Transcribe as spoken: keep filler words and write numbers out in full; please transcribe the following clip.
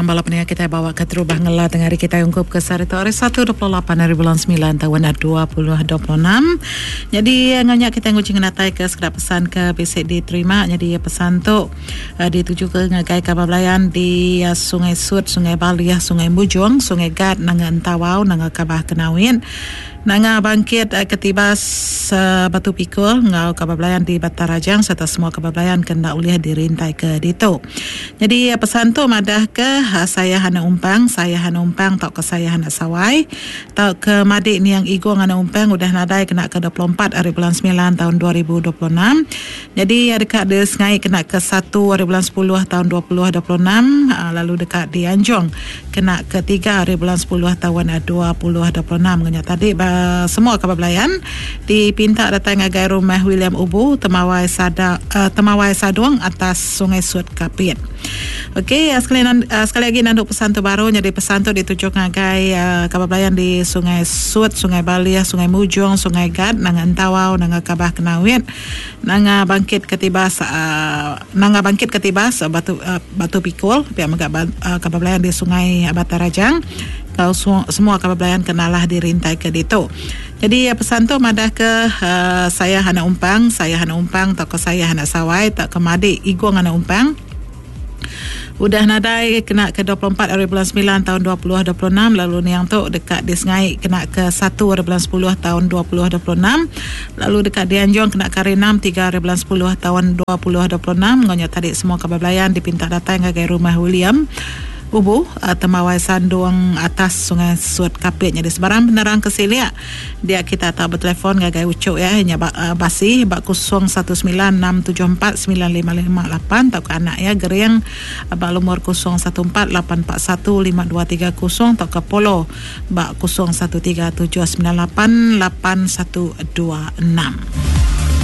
Balap ni kita bawa ke terubah ngela tengah hari kita ungkup ke sarita hari satu dua puluh lapan hari bulan sembilan tahun dua ribu dua puluh enam. Jadi nganya kita ngucing natai ke sekedar pesan ke besok diterima. Jadi pesan tu uh, dituju ke ngagai kabablayan di uh, Sungai Sud, Sungai Baliah, Sungai Bujung, Sungai Gad, nanga Entawau, nanga Kabah Kenawin. Nanga bangkit uh, ketibas uh, Batu Pikul ngau kabablayan di Batarajang serta semua kabablayan kena uliah dirintai ke dito. Jadi uh, pesan tu madah ke uh, saya hana umpang, saya hana umpang tak ke saya hana sawai, tak ke madik ni yang igo hana umpang udah nadai kena ke dua puluh empat hari bulan sembilan tahun dua ribu dua puluh enam. Jadi uh, dekat dia sengai kena ke satu hari bulan sepuluh tahun dua ribu dua puluh enam, uh, lalu dekat di Anjong kena ke tiga hari bulan sepuluh tahun uh, dua ribu dua puluh enam. Nganya tadi Uh, semua kabablayan dipinta datang agai rumah William Ubu Temawai Sada uh, Temawai Sadung atas Sungai Sud Kapit. Okey, uh, sekali uh, sekali lagi nanduk pesan tu baru. Jadi pesan tu ditujuk agai uh, kabablayan di Sungai Sud, Sungai Baliah, Sungai Mujung, Sungai Gad, nanga Entawau, nanga Kabah Kenawit, nanga bangkit ketibas uh, nanga bangkit ketibas uh, Batu uh, Batu Pikul pihak megak uh, kabablayan di Sungai Batarajang. Kau semua kabablayan kenalah dirintai ke dito. Jadi pesan tu madah ke uh, saya hana umpang, saya hana umpang, tak ke saya hana sawai, tak ke madik igong hana umpang. Udah nadai kena ke dua puluh empat hari bulan sembilan tahun dua ribu dua puluh enam, lalu ni yang tu dekat di Sengai kena ke satu hari bulan sepuluh tahun dua ribu dua puluh enam, lalu dekat di Anjong kena ke hari enam tiga hari bulan sepuluh tahun dua ribu dua puluh enam. Ngonya tadi semua kabablayan dipinta datang ke rumah William Ubu uh, Temawai Sandung atas Sungai Sud Kapit. Jadi sebarang penerang kesilia dia kita tak bertelefon gagai ucuk ya, hanya uh, basi bak kosong satu sembilan enam tujuh empat sembilan lima lima lapan, tak ke anak ya geriang bak lumur kosong satu empat lapan empat satu lima dua tiga kosong, tak ke polo bak kosong satu tiga tujuh sembilan lapan lapan satu dua enam.